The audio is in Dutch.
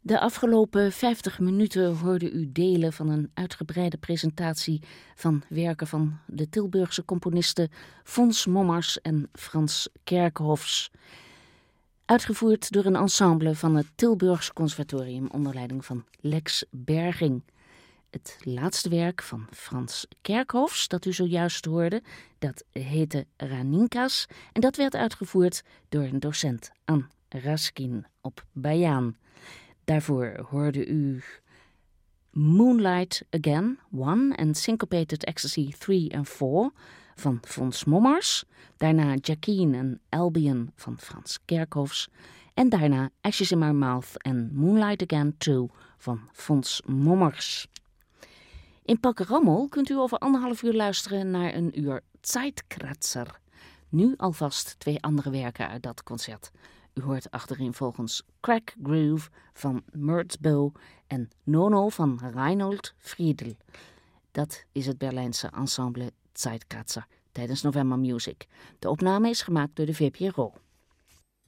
De afgelopen 50 minuten hoorde u delen van een uitgebreide presentatie van werken van de Tilburgse componisten Fons Mommers en Frans Kerkhoffs. Uitgevoerd door een ensemble van het Tilburgs Conservatorium onder leiding van Lex Berging. Het laatste werk van Frans Kerkhoffs, dat u zojuist hoorde, dat heette Raninkas en dat werd uitgevoerd door een docent Ann Raskin op Bajaan. Daarvoor hoorde u Moonlight Again 1 en Syncopated Ecstasy 3 en 4 van Fons Mommers. Daarna Jacqueline en Albion van Frans Kerkhoffs. En daarna Ashes in My Mouth en Moonlight Again 2 van Fons Mommers. In Pakkerommel kunt u over 1,5 uur luisteren naar een uur Zeitkratzer. Nu alvast 2 andere werken uit dat concert. U hoort achtereenvolgens Crack Groove van Mertz Bow en Nono van Reinhold Friedl. Dat is het Berlijnse ensemble Zeitkratzer tijdens November Music. De opname is gemaakt door de VPRO.